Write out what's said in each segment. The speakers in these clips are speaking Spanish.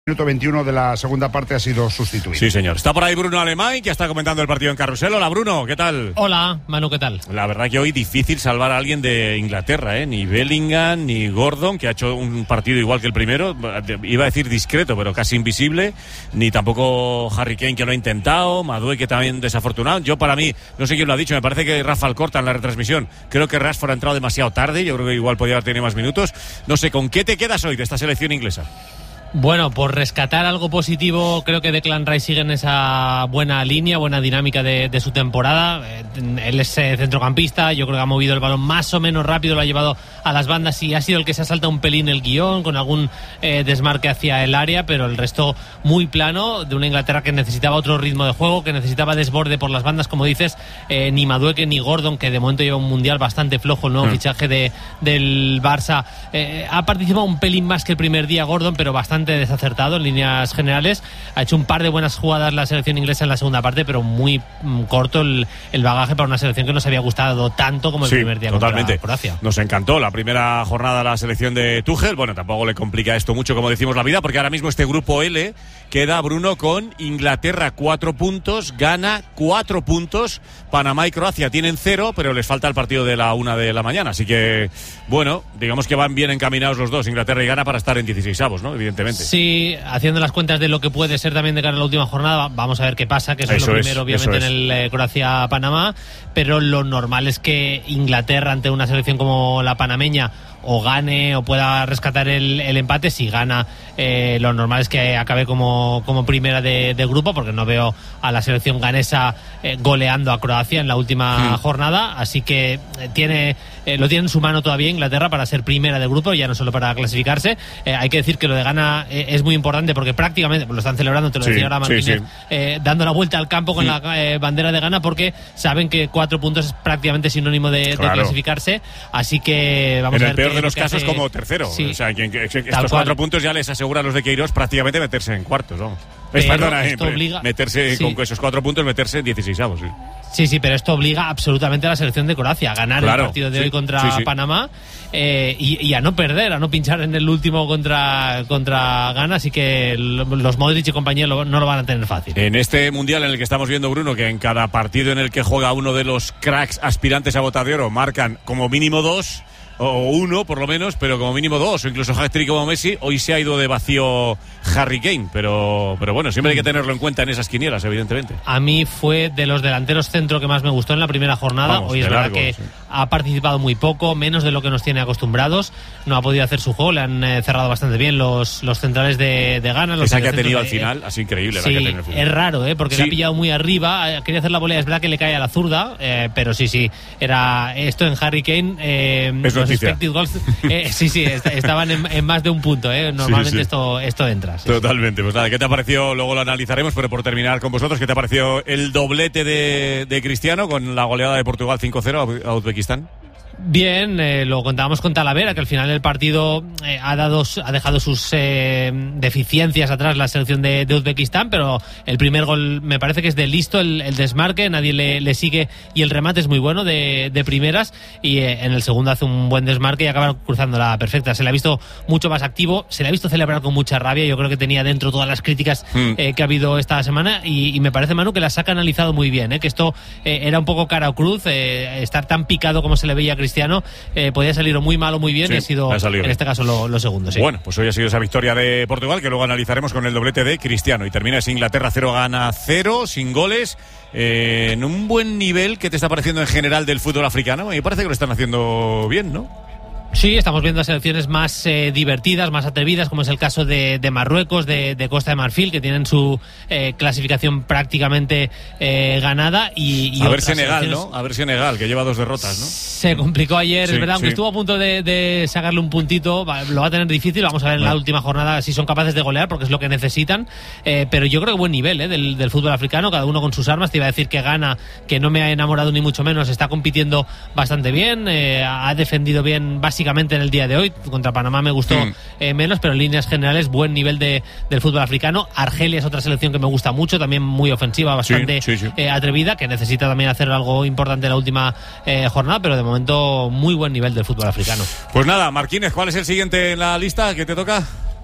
Minuto 21 de la segunda parte ha sido sustituido. Sí, señor. Está por ahí Bruno Alemán, que está comentando el partido en Carrusel. Hola, Bruno, ¿qué tal? Hola, Manu, ¿qué tal? La verdad que hoy difícil salvar a alguien de Inglaterra, ¿eh? Ni Bellingham, ni Gordon, que ha hecho un partido igual que el primero. Iba a decir discreto, pero casi invisible. Ni tampoco Harry Kane, que lo ha intentado. Madueke, que también desafortunado. Yo, para mí, no sé quién lo ha dicho, me parece que Rafa Alcorta en la retransmisión. Creo que Rashford ha entrado demasiado tarde. Yo creo que igual podía haber tenido más minutos. No sé, ¿con qué te quedas hoy de esta selección inglesa? Bueno, por rescatar algo positivo, creo que Declan Rice sigue en esa buena línea, buena dinámica de su temporada. Él es centrocampista, yo creo que ha movido el balón más o menos rápido, lo ha llevado a las bandas y ha sido el que se ha saltado un pelín el guión, con algún desmarque hacia el área, pero el resto muy plano, de una Inglaterra que necesitaba otro ritmo de juego, que necesitaba desborde por las bandas, como dices. Ni Madueke ni Gordon, que de momento lleva un mundial bastante flojo, el nuevo fichaje del Barça. Ha participado un pelín más que el primer día Gordon, pero bastante desacertado en líneas generales. Ha hecho un par de buenas jugadas la selección inglesa en la segunda parte, pero muy corto el bagaje para una selección que nos había gustado tanto como el primer día totalmente. Contra Croacia. Nos encantó la primera jornada la selección de Tuchel. Bueno, tampoco le complica esto mucho, como decimos, la vida, porque ahora mismo este grupo L queda, Bruno, con Inglaterra 4 puntos, Ghana 4 puntos, Panamá y Croacia tienen 0, pero les falta el partido de la 1 de la mañana. Así que, bueno, digamos que van bien encaminados los dos, Inglaterra y Ghana, para estar en 16avos, ¿no? Evidentemente. Sí, haciendo las cuentas de lo que puede ser también de cara a la última jornada, vamos a ver qué pasa, que eso es lo primero, obviamente, en el Croacia-Panamá, pero lo normal es que Inglaterra, ante una selección como la panameña, o gane o pueda rescatar el empate. Si gana, lo normal es que acabe como primera de grupo, porque no veo a la selección ganesa goleando a Croacia en la última jornada, así que lo tiene en su mano todavía Inglaterra para ser primera de grupo, ya no solo para clasificarse. Hay que decir que lo de Ghana es muy importante, porque prácticamente lo están celebrando, te lo decía ahora Martínez, dando la vuelta al campo con la bandera de Ghana, porque saben que 4 puntos es prácticamente sinónimo de clasificarse, así que vamos a ver. De los casos como tercero, o sea, estos 4 puntos ya les asegura a los de Queiroz prácticamente meterse en cuartos, vamos. Meterse con esos 4 puntos, meterse en 16avos. Sí, pero esto obliga absolutamente a la selección de Croacia a ganar el partido de hoy contra Panamá y a no perder, a no pinchar en el último contra Ghana, así que los Modric y compañía no lo van a tener fácil. En este mundial en el que estamos viendo, Bruno, que en cada partido en el que juega uno de los cracks aspirantes a Bota de Oro marcan como mínimo 2 o 1 por lo menos, pero como mínimo 2 o incluso hat-trick como Messi. Hoy se ha ido de vacío Harry Kane, pero bueno, siempre hay que tenerlo en cuenta en esas quinielas, evidentemente. A mí fue de los delanteros centro que más me gustó en la primera jornada. Hoy es verdad que ha participado muy poco, menos de lo que nos tiene acostumbrados, no ha podido hacer su juego, le han cerrado bastante bien los centrales de Ghana. Esa que ha tenido al final, así increíble. Sí, la que ha tenido al final. Es raro, porque le ha pillado muy arriba, quería hacer la volea, es verdad que le cae a la zurda, pero sí, era esto en Harry Kane, los expected goals, estaban en más de un punto, normalmente esto entra. Totalmente, pues nada, ¿qué te ha parecido? Luego lo analizaremos, pero por terminar con vosotros, ¿qué te ha parecido el doblete de Cristiano con la goleada de Portugal 5-0 a Uzbekistán? Bien, lo contábamos con Talavera, que al final del partido ha dejado sus deficiencias atrás la selección de Uzbekistán, pero el primer gol me parece que es de listo, el desmarque, nadie le sigue y el remate es muy bueno de primeras, y en el segundo hace un buen desmarque y acaba cruzando la perfecta. Se le ha visto mucho más activo, se le ha visto celebrar con mucha rabia. Yo creo que tenía dentro todas las críticas que ha habido esta semana, y me parece, Manu, que las ha canalizado muy bien, que esto era un poco cara o cruz, estar tan picado como se le veía a Cristiano, podía salir o muy mal o muy bien, y ha sido en este caso lo segundo. Bueno, pues hoy ha sido esa victoria de Portugal, que luego analizaremos con el doblete de Cristiano, y termina ese Inglaterra 0, Ghana 0, sin goles, en un buen nivel. ¿Qué te está pareciendo en general del fútbol africano? Me parece que lo están haciendo bien, ¿no? Sí, estamos viendo selecciones más divertidas, más atrevidas, como es el caso de Marruecos, de Costa de Marfil, que tienen su clasificación prácticamente ganada. Y a ver Senegal, ¿no? A ver Senegal, que lleva 2 derrotas, ¿no? Se complicó ayer, es verdad, aunque estuvo a punto de sacarle un puntito, lo va a tener difícil. Vamos a ver en la última jornada si son capaces de golear, porque es lo que necesitan. Pero yo creo que buen nivel del fútbol africano, cada uno con sus armas. Te iba a decir que Ghana, que no me ha enamorado ni mucho menos, está compitiendo bastante bien, ha defendido bien básicamente en el día de hoy. Contra Panamá me gustó menos, pero en líneas generales buen nivel del fútbol africano. Argelia es otra selección que me gusta mucho, también muy ofensiva, bastante atrevida, que necesita también hacer algo importante en la última jornada, pero de momento muy buen nivel del fútbol africano. Pues nada, Marquínez, ¿cuál es el siguiente en la lista que te toca?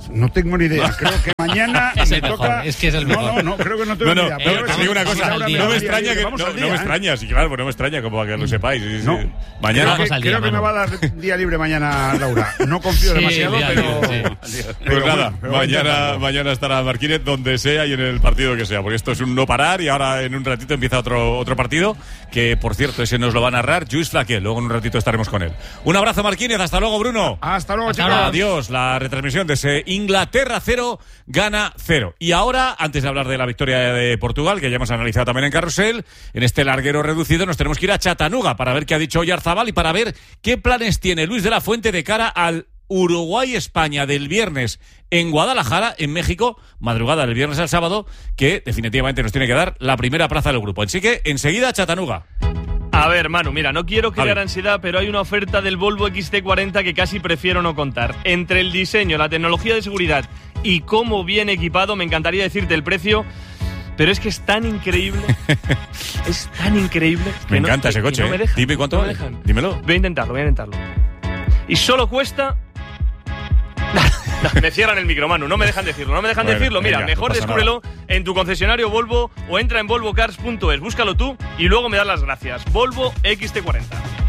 No tengo ni idea. Creo que mañana es me el mejor, toca... es que es el mejor. No, creo que no tengo ni idea. Pero te digo una cosa, no me extraña que... No me extraña, sí, claro, no me extraña, como para que lo sepáis. No. Mañana... Creo que me va a dar día libre mañana, Laura. No confío demasiado, pero... Pues nada, mañana estará Marquínez donde sea y en el partido que sea, porque esto es un no parar y ahora en un ratito empieza otro partido, que por cierto, ese nos lo va a narrar Lluís Flaquer. Luego en un ratito estaremos con él. Un abrazo, Marquínez. Hasta luego, Bruno. Hasta luego, chicos. Adiós. La retransmisión de ese Inglaterra 0, Ghana 0. Y ahora, antes de hablar de la victoria de Portugal, que ya hemos analizado también en Carrusel, en este larguero reducido nos tenemos que ir a Chattanooga para ver qué ha dicho Oyarzabal y para ver qué planes tiene Luis de la Fuente de cara al Uruguay-España del viernes en Guadalajara, en México, madrugada del viernes al sábado, que definitivamente nos tiene que dar la primera plaza del grupo. Así que enseguida Chattanooga. A ver, Manu, mira, no quiero crear ansiedad, pero hay una oferta del Volvo XC40 que casi prefiero no contar. Entre el diseño, la tecnología de seguridad y cómo viene equipado, me encantaría decirte el precio, pero es que es tan increíble. Es tan increíble. Me encanta ese coche. No me dejan, dime cuánto no vale. me dejan. Dímelo. Voy a intentarlo. Y solo cuesta... No, me cierran el micro, Manu, no me dejan decirlo. Mira, venga, mejor no descúbrelo en tu concesionario Volvo o entra en volvocars.es, búscalo tú y luego me das las gracias. Volvo XT40.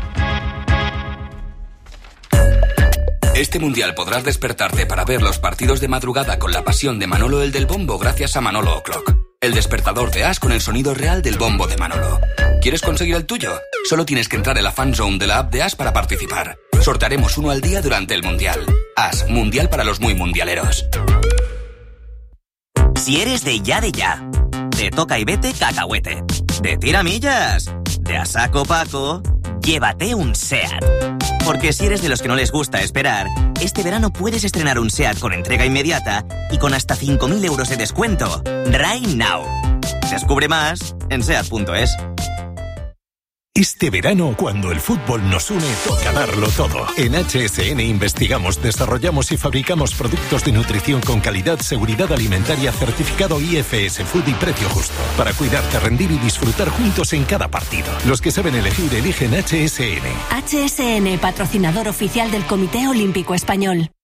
Este mundial podrás despertarte para ver los partidos de madrugada con la pasión de Manolo el del bombo gracias a Manolo O'Clock, el despertador de As con el sonido real del bombo de Manolo. ¿Quieres conseguir el tuyo? Solo tienes que entrar en la fanzone de la app de As para participar. Sortearemos uno al día durante el mundial. As, mundial para los muy mundialeros. Si eres de ya, de toca y vete cacahuete, de tiramillas, de a saco Paco, llévate un SEAT. Porque si eres de los que no les gusta esperar, este verano puedes estrenar un SEAT con entrega inmediata y con hasta 5.000 euros de descuento. Right now. Descubre más en SEAT.es. Este verano, cuando el fútbol nos une, toca darlo todo. En HSN investigamos, desarrollamos y fabricamos productos de nutrición con calidad, seguridad alimentaria, certificado IFS Food y precio justo. Para cuidarte, rendir y disfrutar juntos en cada partido. Los que saben elegir, eligen HSN. HSN, patrocinador oficial del Comité Olímpico Español.